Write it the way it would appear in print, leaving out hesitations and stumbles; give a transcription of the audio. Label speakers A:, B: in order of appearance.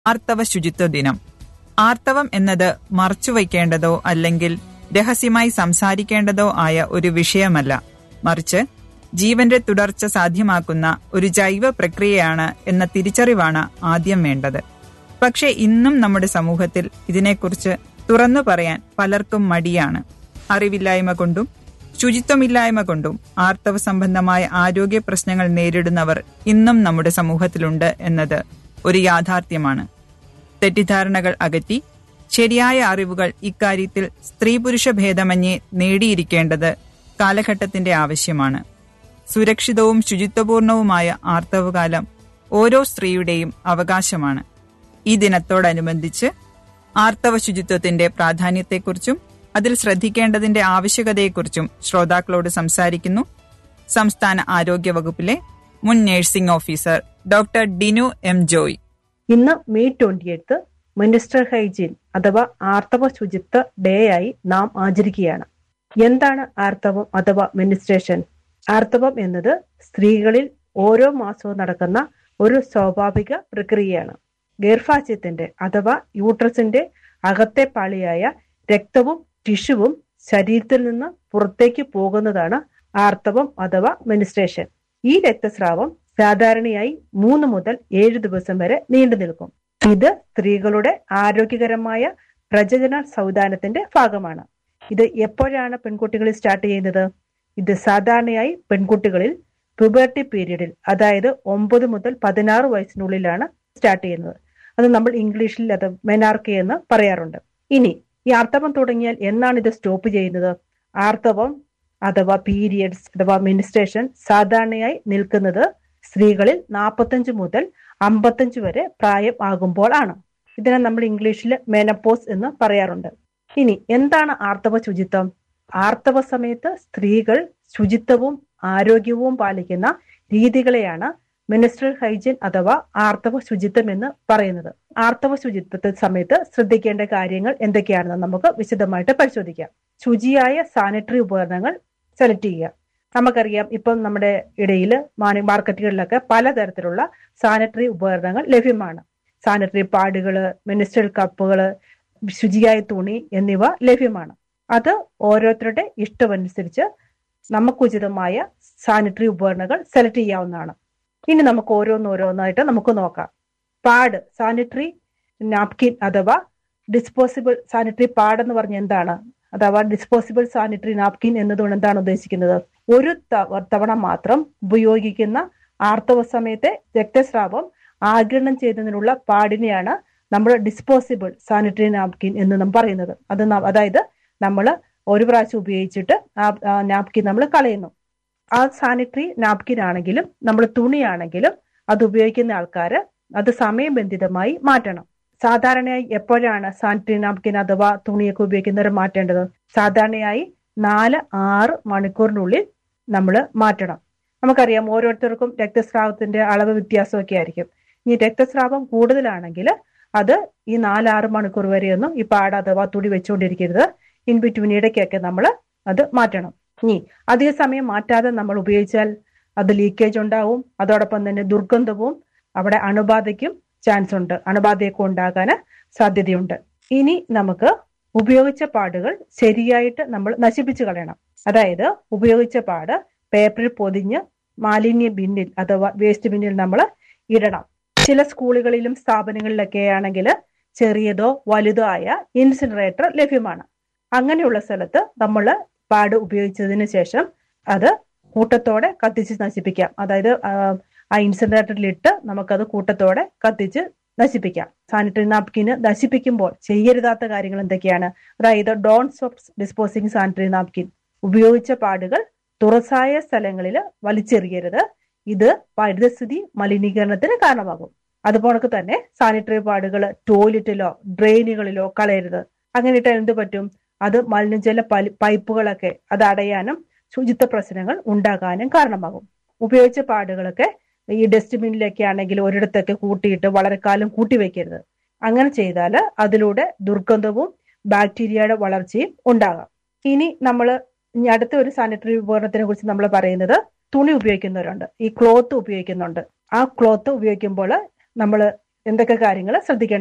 A: ആർത്തവ ശുചിത്വ ദിനം. ആർത്തവം എന്നത് മറച്ചുവയ്ക്കേണ്ടതോ അല്ലെങ്കിൽ രഹസ്യമായി സംസാരിക്കേണ്ടതോ ആയ ഒരു വിഷയമല്ല, മറിച്ച് ജീവന്റെ തുടർച്ച സാധ്യമാക്കുന്ന ഒരു ജൈവ പ്രക്രിയയാണ് എന്ന തിരിച്ചറിവാണ് ആദ്യം വേണ്ടത്. പക്ഷെ ഇന്നും നമ്മുടെ സമൂഹത്തിൽ ഇതിനെക്കുറിച്ച് തുറന്നു പറയാൻ പലർക്കും മടിയാണ്. അറിവില്ലായ്മ കൊണ്ടും ശുചിത്വമില്ലായ്മ കൊണ്ടും ആർത്തവ സംബന്ധമായ ആരോഗ്യ പ്രശ്നങ്ങൾ നേരിടുന്നവർ ഇന്നും നമ്മുടെ സമൂഹത്തിലുണ്ട് എന്നത് ഒരു യാഥാർത്ഥ്യമാണ്. തെറ്റിദ്ധാരണകൾ അകറ്റി ശരിയായ അറിവുകൾ ഇക്കാര്യത്തിൽ സ്ത്രീ പുരുഷ ഭേദമന്യേ നേടിയിരിക്കേണ്ടത് കാലഘട്ടത്തിന്റെ ആവശ്യമാണ്. സുരക്ഷിതവും ശുചിത്വപൂർണവുമായ ആർത്തവകാലം ഓരോ സ്ത്രീയുടെയും അവകാശമാണ്. ഈ ദിനത്തോടനുബന്ധിച്ച് ആർത്തവ ശുചിത്വത്തിന്റെ പ്രാധാന്യത്തെക്കുറിച്ചും അതിൽ ശ്രദ്ധിക്കേണ്ടതിന്റെ ആവശ്യകതയെക്കുറിച്ചും ശ്രോതാക്കളോട് സംസാരിക്കുന്നു സംസ്ഥാന ആരോഗ്യ വകുപ്പിലെ മുൻ nursing officer doctor Dinu M Joy.
B: ഇന്ന് മെയ് 28 മെൻസ്ട്രൽ ഹൈജീൻ അഥവാ ആർത്തവ ശുചിത്വ ഡേ ആയി നാം ആചരിക്കുകയാണ്. എന്താണ് ആർത്തവം അഥവാ മെൻസ്ട്രേഷൻ? ആർത്തവം എന്നത് സ്ത്രീകളിൽ ഓരോ മാസവും നടക്കുന്ന ഒരു സ്വാഭാവിക പ്രക്രിയയാണ്. ഗർഭാശയത്തിന്റെ അഥവാ യൂട്രസിന്റെ അകത്തെ പാളിയായ രക്തവും ടിഷ്യുവും ശരീരത്തിൽ നിന്ന് പുറത്തേക്ക് പോകുന്നതാണ് ആർത്തവം അഥവാ മെൻസ്ട്രേഷൻ. ഈ രക്തസ്രാവം സാധാരണയായി 3 മുതൽ 7 ദിവസം വരെ നീണ്ടു നിൽക്കും. ഇത് സ്ത്രീകളുടെ ആരോഗ്യകരമായ പ്രജനന സംവിധാനത്തിന്റെ ഭാഗമാണ്. ഇത് എപ്പോഴാണ് പെൺകുട്ടികളിൽ സ്റ്റാർട്ട് ചെയ്യുന്നത്? ഇത് സാധാരണയായി പെൺകുട്ടികളിൽ പ്യൂബർട്ടി പീരീഡിൽ, അതായത് 9 മുതൽ 16 വയസ്സിനുള്ളിലാണ് സ്റ്റാർട്ട് ചെയ്യുന്നത്. അത് നമ്മൾ ഇംഗ്ലീഷിൽ അത് മെനാർക്കി എന്ന് പറയാറുണ്ട്. ഇനി ഈ ആർത്തവം തുടങ്ങിയാൽ എന്നാണ് ഇത് സ്റ്റോപ്പ് ചെയ്യുന്നത്? ആർത്തവം അഥവാ പീരിയഡ്സ് അഥവാ മെൻസ്ട്രേഷൻ സാധാരണയായി നിൽക്കുന്നത് സ്ത്രീകളിൽ 45 മുതൽ 55 വരെ പ്രായം ആകുമ്പോൾ ആണ്. ഇതിനെ നമ്മൾ ഇംഗ്ലീഷിൽ മെനപ്പോസ് എന്ന് പറയാറുണ്ട്. ഇനി എന്താണ് ആർത്തവ ശുചിത്വം? ആർത്തവ സമയത്ത് സ്ത്രീകൾ ശുചിത്വവും ആരോഗ്യവും പാലിക്കുന്ന രീതികളെയാണ് മെൻസ്ട്രൽ ഹൈജീൻ അഥവാ ആർത്തവ ശുചിത്വം എന്ന് പറയുന്നത്. ആർത്തവ ശുചിത്വ സമയത്ത് ശ്രദ്ധിക്കേണ്ട കാര്യങ്ങൾ എന്തൊക്കെയാണെന്ന് നമുക്ക് വിശദമായിട്ട് പരിശോധിക്കാം. ശുചിയായ സാനിറ്ററി ഉപകരണങ്ങൾ സെലക്ട് ചെയ്യുക. നമുക്കറിയാം, ഇപ്പം നമ്മുടെ ഇടയിൽ മാർക്കറ്റുകളിലൊക്കെ പലതരത്തിലുള്ള സാനിറ്ററി ഉപകരണങ്ങൾ ലഭ്യമാണ്. സാനിറ്ററി പാഡുകള്, മെൻസ്ട്രൽ കപ്പുകള്, ശുചിയായ തുണി എന്നിവ ലഭ്യമാണ്. അത് ഓരോരുത്തരുടെ ഇഷ്ടമനുസരിച്ച് നമുക്കുചിതമായ സാനിറ്ററി ഉപകരണങ്ങൾ സെലക്ട് ചെയ്യാവുന്നതാണ്. ഇനി നമുക്ക് ഓരോന്നോരോന്നായിട്ട് നമുക്ക് നോക്കാം. പാഡ്, സാനിറ്ററി നാപ്കിൻ അഥവാ ഡിസ്പോസിബിൾ സാനിറ്ററി പാഡ് എന്ന് പറഞ്ഞ എന്താണ്? അഥവാ ഡിസ്പോസിബിൾ സാനിറ്ററി നാപ്കിൻ എന്നതുകൊണ്ട് എന്താണ് ഉദ്ദേശിക്കുന്നത്? ഒരു തവണ മാത്രം ഉപയോഗിക്കുന്ന ആർത്തവ സമയത്തെ രക്തസ്രാവം ആഗിരണം ചെയ്യുന്നതിനുള്ള പാഡിനെയാണ് നമ്മൾ ഡിസ്പോസിബിൾ സാനിറ്ററി നാപ്കിൻ എന്ന് നാം പറയുന്നത്. അതായത് നമ്മൾ ഒരു പ്രാവശ്യം ഉപയോഗിച്ചിട്ട് ആ നാപ്കിൻ നമ്മൾ കളയുന്നു. ആ സാനിറ്ററി നാപ്കിൻ ആണെങ്കിലും നമ്മൾ തുണിയാണെങ്കിലും അത് ഉപയോഗിക്കുന്ന ആൾക്കാര് അത് സമയബന്ധിതമായി മാറ്റണം. സാധാരണയായി എപ്പോഴാണ് സാനിറ്ററി നാപ്കിൻ അഥവാ തുണിയൊക്കെ ഉപയോഗിക്കുന്നവർ മാറ്റേണ്ടത്? സാധാരണയായി 4-6 മണിക്കൂറിനുള്ളിൽ നമ്മൾ മാറ്റണം. നമുക്കറിയാം, ഓരോരുത്തർക്കും രക്തസ്രാവത്തിന്റെ അളവ് വ്യത്യാസമൊക്കെ ആയിരിക്കും. ഇനി രക്തസ്രാവം കൂടുതലാണെങ്കിൽ അത് ഈ 4-6 മണിക്കൂർ വരെയൊന്നും ഈ പാഡ് അഥവാ തുണി വെച്ചുകൊണ്ടിരിക്കരുത്. ഇൻ ബിറ്റ്വീൻ ഇടയ്ക്കൊക്കെ നമ്മൾ അത് മാറ്റണം. ഇനി അധിക സമയം മാറ്റാതെ നമ്മൾ ഉപയോഗിച്ചാൽ അത് ലീക്കേജ് ഉണ്ടാവും. അതോടൊപ്പം തന്നെ ദുർഗന്ധവും അവിടെ അണുബാധയ്ക്കും ചാൻസ് ഉണ്ട്, അണുബാധയൊക്കെ ഉണ്ടാകാൻ സാധ്യതയുണ്ട്. ഇനി നമുക്ക് ഉപയോഗിച്ച പാഡുകൾ ശരിയായിട്ട് നമ്മൾ നശിപ്പിച്ചു കളയണം. അതായത് ഉപയോഗിച്ച പാഡ് പേപ്പറിൽ പൊതിഞ്ഞ് മാലിന്യ ബിന്നിൽ അഥവാ വേസ്റ്റ് ബിന്നിൽ നമ്മൾ ഇടണം. ചില സ്കൂളുകളിലും സ്ഥാപനങ്ങളിലൊക്കെ ആണെങ്കിൽ ചെറിയതോ വലുതോ ആയ ഇൻസിനറേറ്റർ ലഭ്യമാണ്. അങ്ങനെയുള്ള സ്ഥലത്ത് നമ്മൾ പാഡ് ഉപയോഗിച്ചതിന് ശേഷം അത് കൂട്ടത്തോടെ കത്തിച്ച് നശിപ്പിക്കാം. അതായത് ആ ഇൻസിനറേറ്ററിലിട്ട് നമുക്കത് കൂട്ടത്തോടെ കത്തിച്ച് നശിപ്പിക്കാം. സാനിറ്ററി നാപ്കിന് നശിപ്പിക്കുമ്പോൾ ചെയ്യരുതാത്ത കാര്യങ്ങൾ എന്തൊക്കെയാണ്? അതായത് don't stop disposing sanitary napkin. ഉപയോഗിച്ച പാഡുകൾ തുറസായ സ്ഥലങ്ങളിൽ വലിച്ചെറിയരുത്. ഇത് പരിസ്ഥിതി മലിനീകരണത്തിന് കാരണമാകും. അതുപോലെ തന്നെ സാനിറ്ററി പാഡുകൾ ടോയ്ലറ്റിലോ ഡ്രെയിനുകളിലോ കളയരുത്. അങ്ങനെ ഇട്ടാൽ എന്ത് പറ്റും? അത് മലിനജല പൈപ്പുകളൊക്കെ അത് അടയാനും ശുചിത്വ പ്രശ്നങ്ങൾ ഉണ്ടാകാനും കാരണമാകും. ഉപയോഗിച്ച പാഡുകളൊക്കെ ഈ ഡസ്റ്റ്ബിന്നിലൊക്കെ ആണെങ്കിൽ ഒരിടത്തൊക്കെ കൂട്ടിയിട്ട് വളരെ കാലം കൂട്ടി വെക്കരുത്. അങ്ങനെ ചെയ്താൽ അതിലൂടെ ദുർഗന്ധവും ബാക്ടീരിയയുടെ വളർച്ചയും ഉണ്ടാകാം. ഇനി അടുത്ത ഒരു സാനിറ്ററി ഉപകരണത്തിനെ കുറിച്ച് നമ്മൾ പറയുന്നത്, തുണി ഉപയോഗിക്കുന്നവരുണ്ട്, ഈ ക്ലോത്ത് ഉപയോഗിക്കുന്നുണ്ട്. ആ ക്ലോത്ത് ഉപയോഗിക്കുമ്പോൾ നമ്മൾ എന്തൊക്കെ കാര്യങ്ങൾ ശ്രദ്ധിക്കേണ്ടത്?